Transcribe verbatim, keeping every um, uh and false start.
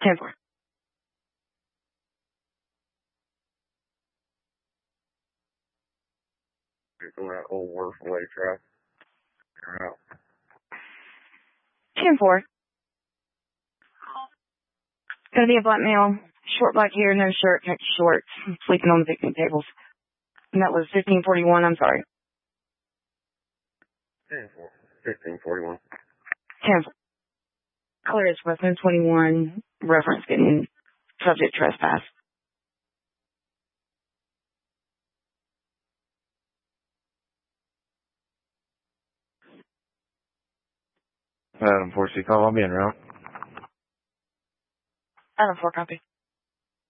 ten four. From that old work away truck. You're out. ten four. Gonna be a black male, short black hair, no shirt, khaki shorts, sleeping on the picnic tables. And that was fifteen forty-one, I'm sorry. ten four. fifteen forty-one. ten four. Color is Westman twenty-one, reference getting subject trespass. Adam four C call, I'll be en route. Adam four, copy.